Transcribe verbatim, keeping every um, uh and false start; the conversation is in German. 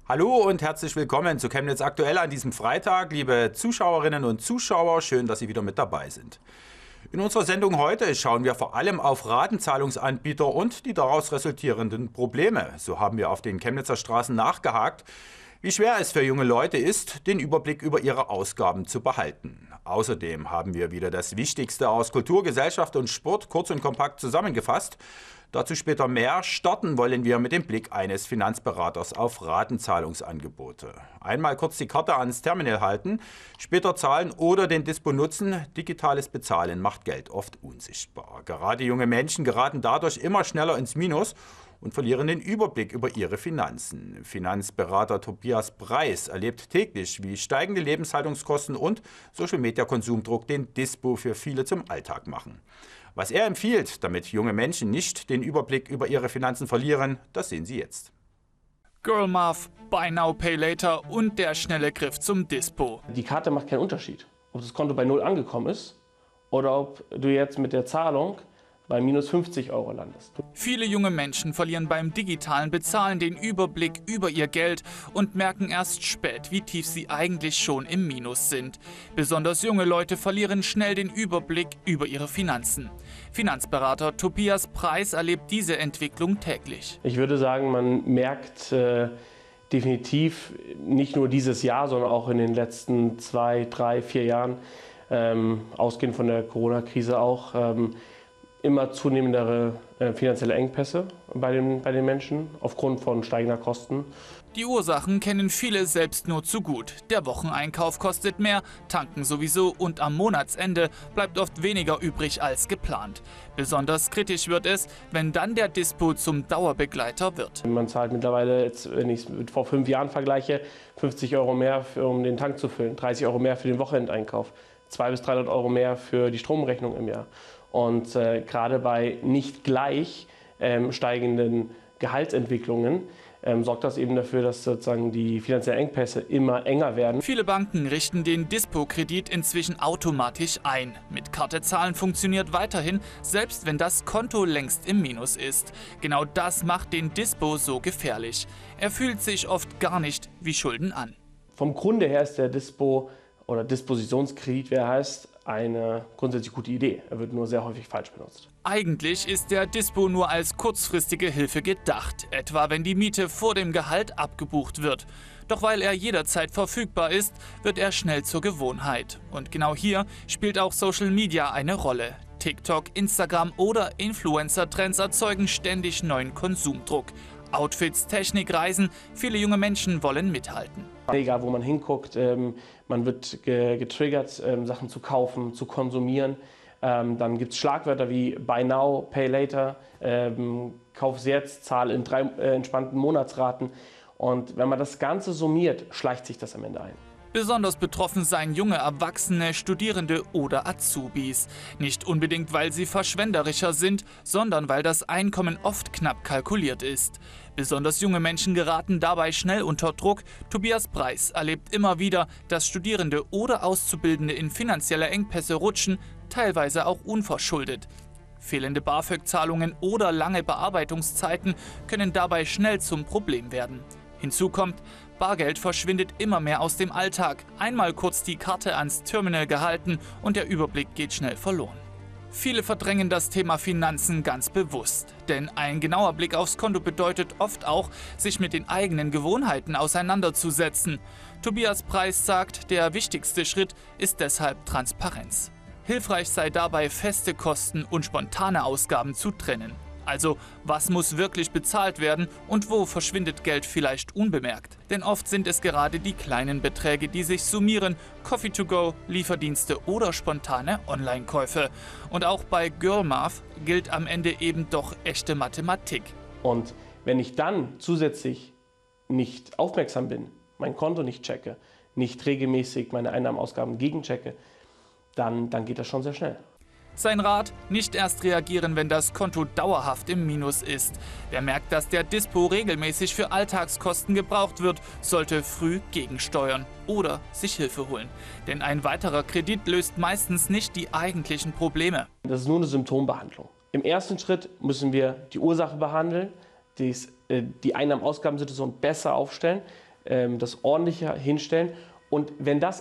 Hallo und herzlich willkommen zu Chemnitz aktuell an diesem Freitag, liebe Zuschauerinnen und Zuschauer. Schön, dass Sie wieder mit dabei sind. In unserer Sendung heute schauen wir vor allem auf Ratenzahlungsanbieter und die daraus resultierenden Probleme. So haben wir auf den Chemnitzer Straßen nachgehakt, wie schwer es für junge Leute ist, den Überblick über ihre Ausgaben zu behalten. Außerdem haben wir wieder das Wichtigste aus Kultur, Gesellschaft und Sport kurz und kompakt zusammengefasst. Dazu später mehr. Starten wollen wir mit dem Blick eines Finanzberaters auf Ratenzahlungsangebote. Einmal kurz die Karte ans Terminal halten, später zahlen oder den Dispo nutzen. Digitales Bezahlen macht Geld oft unsichtbar. Gerade junge Menschen geraten dadurch immer schneller ins Minus und verlieren den Überblick über ihre Finanzen. Finanzberater Tobias Preis erlebt täglich, wie steigende Lebenshaltungskosten und Social-Media-Konsumdruck den Dispo für viele zum Alltag machen. Was er empfiehlt, damit junge Menschen nicht den Überblick über ihre Finanzen verlieren, das sehen Sie jetzt. Girlmath, Buy Now, Pay Later und der schnelle Griff zum Dispo. Die Karte macht keinen Unterschied, ob das Konto bei null angekommen ist oder ob du jetzt mit der Zahlung bei minus fünfzig Euro landest. Viele junge Menschen verlieren beim digitalen Bezahlen den Überblick über ihr Geld und merken erst spät, wie tief sie eigentlich schon im Minus sind. Besonders junge Leute verlieren schnell den Überblick über ihre Finanzen. Finanzberater Tobias Preis erlebt diese Entwicklung täglich. Ich würde sagen, man merkt äh, definitiv nicht nur dieses Jahr, sondern auch in den letzten zwei, drei, vier Jahren, ähm, ausgehend von der Corona-Krise auch, ähm, immer zunehmendere äh, finanzielle Engpässe bei den, bei den Menschen aufgrund von steigender Kosten. Die Ursachen kennen viele selbst nur zu gut. Der Wocheneinkauf kostet mehr, tanken sowieso und am Monatsende bleibt oft weniger übrig als geplant. Besonders kritisch wird es, wenn dann der Dispo zum Dauerbegleiter wird. Man zahlt mittlerweile, jetzt, wenn ich es mit vor fünf Jahren vergleiche, fünfzig Euro mehr, für, um den Tank zu füllen, dreißig Euro mehr für den Wochenendeinkauf, zweihundert bis dreihundert Euro mehr für die Stromrechnung im Jahr. Und äh, gerade bei nicht gleich ähm, steigenden Gehaltsentwicklungen ähm, sorgt das eben dafür, dass sozusagen die finanziellen Engpässe immer enger werden. Viele Banken richten den Dispo-Kredit inzwischen automatisch ein. Mit Karte zahlen funktioniert weiterhin, selbst wenn das Konto längst im Minus ist. Genau das macht den Dispo so gefährlich. Er fühlt sich oft gar nicht wie Schulden an. Vom Grunde her ist der Dispo oder Dispositionskredit, wie er heißt, eine grundsätzlich gute Idee. Er wird nur sehr häufig falsch benutzt. Eigentlich ist der Dispo nur als kurzfristige Hilfe gedacht, etwa wenn die Miete vor dem Gehalt abgebucht wird. Doch weil er jederzeit verfügbar ist, wird er schnell zur Gewohnheit. Und genau hier spielt auch Social Media eine Rolle. TikTok, Instagram oder Influencer-Trends erzeugen ständig neuen Konsumdruck. Outfits, Technik, Reisen, viele junge Menschen wollen mithalten. Egal, wo man hinguckt, ähm, man wird ge getriggert, ähm, Sachen zu kaufen, zu konsumieren. Ähm, dann gibt es Schlagwörter wie Buy Now, Pay Later, ähm, Kauf jetzt, zahl in drei äh, entspannten Monatsraten. Und wenn man das Ganze summiert, schleicht sich das am Ende ein. Besonders betroffen seien junge Erwachsene, Studierende oder Azubis. Nicht unbedingt, weil sie verschwenderischer sind, sondern weil das Einkommen oft knapp kalkuliert ist. Besonders junge Menschen geraten dabei schnell unter Druck. Tobias Preis erlebt immer wieder, dass Studierende oder Auszubildende in finanzielle Engpässe rutschen, teilweise auch unverschuldet. Fehlende BAföG-Zahlungen oder lange Bearbeitungszeiten können dabei schnell zum Problem werden. Hinzu kommt, Bargeld verschwindet immer mehr aus dem Alltag. Einmal kurz die Karte ans Terminal gehalten und der Überblick geht schnell verloren. Viele verdrängen das Thema Finanzen ganz bewusst, denn ein genauer Blick aufs Konto bedeutet oft auch, sich mit den eigenen Gewohnheiten auseinanderzusetzen. Tobias Preis sagt, der wichtigste Schritt ist deshalb Transparenz. Hilfreich sei dabei, feste Kosten und spontane Ausgaben zu trennen. Also, was muss wirklich bezahlt werden und wo verschwindet Geld vielleicht unbemerkt? Denn oft sind es gerade die kleinen Beträge, die sich summieren, Coffee to go, Lieferdienste oder spontane Online-Käufe. Und auch bei Girlmath gilt am Ende eben doch echte Mathematik. Und wenn ich dann zusätzlich nicht aufmerksam bin, mein Konto nicht checke, nicht regelmäßig meine Einnahmen-Ausgaben gegenchecke, dann, dann geht das schon sehr schnell. Sein Rat: nicht erst reagieren, wenn das Konto dauerhaft im Minus ist. Wer merkt, dass der Dispo regelmäßig für Alltagskosten gebraucht wird, sollte früh gegensteuern oder sich Hilfe holen. Denn ein weiterer Kredit löst meistens nicht die eigentlichen Probleme. Das ist nur eine Symptombehandlung. Im ersten Schritt müssen wir die Ursache behandeln, dies, äh, die Einnahmen-Ausgabensituation besser aufstellen, ähm, das ordentlicher hinstellen. Und wenn das